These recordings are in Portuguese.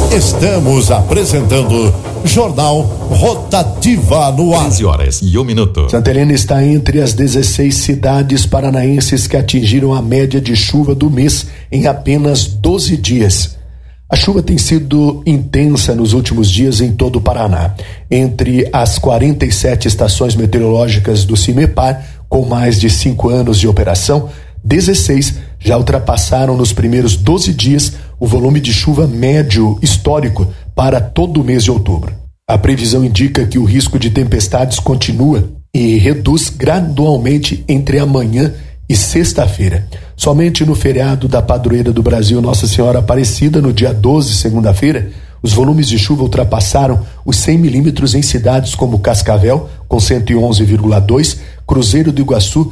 Estamos apresentando Jornal Rotativa no ar. 15h01. Santa Helena está entre as 16 cidades paranaenses que atingiram a média de chuva do mês em apenas 12 dias. A chuva tem sido intensa nos últimos dias em todo o Paraná. Entre as 47 estações meteorológicas do CIMEPAR, com mais de 5 anos de operação, 16 já ultrapassaram nos primeiros 12 dias o volume de chuva médio histórico para todo o mês de outubro. A previsão indica que o risco de tempestades continua e reduz gradualmente entre amanhã e sexta-feira. Somente no feriado da padroeira do Brasil, Nossa Senhora Aparecida, no dia 12, segunda-feira, os volumes de chuva ultrapassaram os 100 milímetros em cidades como Cascavel, com 111,2, Cruzeiro do Iguaçu,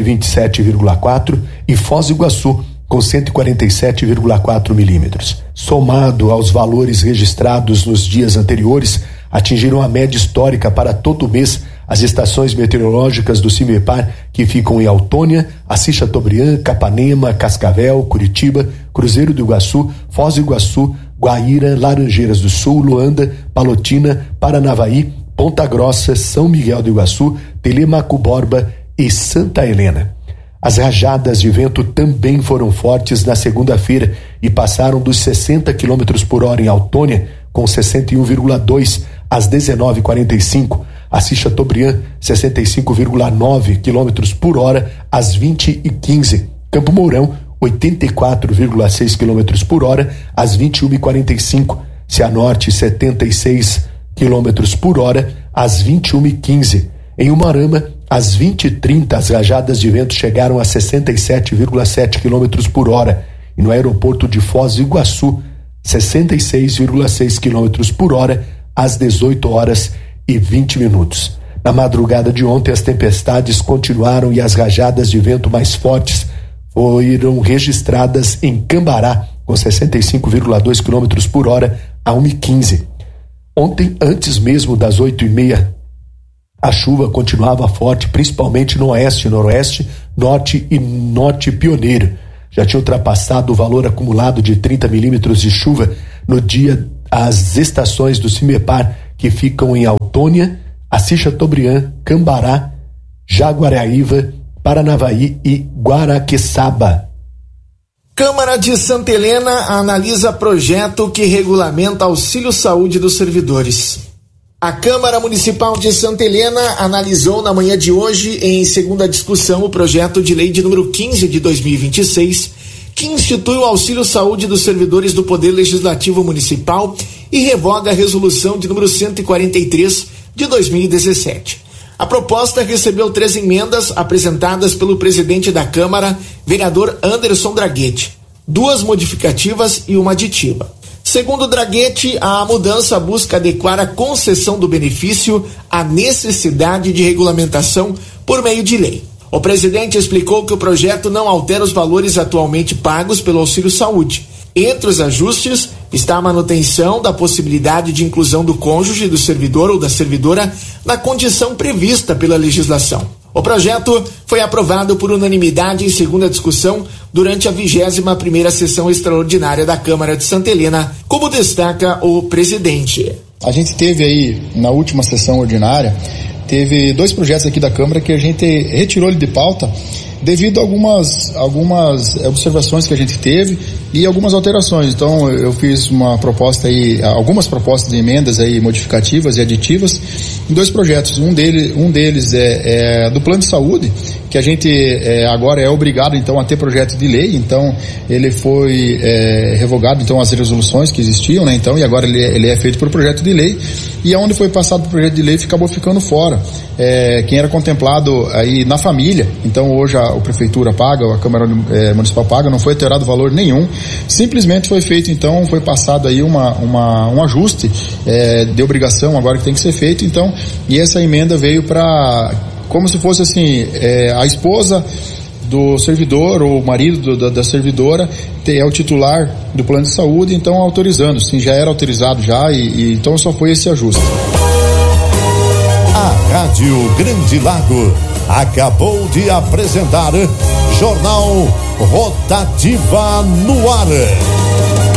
127,4 e Foz do Iguaçu, com 147,4 milímetros. Somado aos valores registrados nos dias anteriores, atingiram a média histórica para todo o mês as estações meteorológicas do CIMEPAR, que ficam em Autônia, Assis Chateaubriand, Capanema, Cascavel, Curitiba, Cruzeiro do Iguaçu, Foz do Iguaçu, Guaíra, Laranjeiras do Sul, Luanda, Palotina, Paranavaí, Ponta Grossa, São Miguel do Iguaçu, Telemaco Borba e Santa Helena. As rajadas de vento também foram fortes na segunda-feira e passaram dos 60 km por hora em Autônia, com 61,2 às 19h45, Assis Chateaubriand, 65,9 km por hora às 20h15, Campo Mourão, 84,6 km por hora às 21h45, Cianorte, 76 km por hora às 21h15. Em Umuarama, às 20h30, as rajadas de vento chegaram a 67,7 km por hora e no aeroporto de Foz do Iguaçu, 66,6 km por hora às 18h20. Na madrugada de ontem, as tempestades continuaram e as rajadas de vento mais fortes foram registradas em Cambará, com 65,2 km por hora a 1h15. Ontem, antes mesmo das 8h30, a chuva continuava forte, principalmente no oeste, noroeste, norte e norte pioneiro. Já tinha ultrapassado o valor acumulado de 30 milímetros de chuva no dia as estações do CIMEPAR, que ficam em Autônia, Assis Chateaubriand, Cambará, Jaguaraíva, Paranavaí e Guaraqueçaba. Câmara de Santa Helena analisa projeto que regulamenta auxílio saúde dos servidores. A Câmara Municipal de Santa Helena analisou na manhã de hoje, em segunda discussão, o projeto de lei de número 15 de 2026, que institui o auxílio saúde dos servidores do Poder Legislativo Municipal e revoga a resolução de número 143 de 2017. A proposta recebeu 3 emendas apresentadas pelo presidente da Câmara, vereador Anderson Draghetti, 2 modificativas e uma aditiva. Segundo Draghetti, a mudança busca adequar a concessão do benefício à necessidade de regulamentação por meio de lei. O presidente explicou que o projeto não altera os valores atualmente pagos pelo auxílio saúde. Entre os ajustes está a manutenção da possibilidade de inclusão do cônjuge, do servidor ou da servidora na condição prevista pela legislação. O projeto foi aprovado por unanimidade em segunda discussão durante a 21ª sessão extraordinária da Câmara de Santa Helena, como destaca o presidente. A gente teve aí, na última sessão ordinária, teve 2 projetos aqui da Câmara que a gente retirou de pauta devido a algumas observações que a gente teve e algumas alterações. Então eu fiz uma proposta aí, algumas propostas de emendas aí modificativas e aditivas em 2 projetos. Um deles é do plano de saúde, que a gente agora é obrigado então a ter projeto de lei. Então ele foi revogado então as resoluções que existiam, né? Então, e agora ele é feito por projeto de lei, e aonde foi passado por projeto de lei acabou ficando fora quem era contemplado aí na família. Então hoje a prefeitura paga, a Câmara Municipal paga, não foi alterado valor nenhum, simplesmente foi feito então, foi passado aí um ajuste de obrigação agora que tem que ser feito. Então, e essa emenda veio para, como se fosse assim, a esposa do servidor ou o marido da servidora é o titular do plano de saúde, então autorizando, sim, já era autorizado já, e então só foi esse ajuste. A Rádio Grande Lago acabou de apresentar Jornal Rotativa no ar.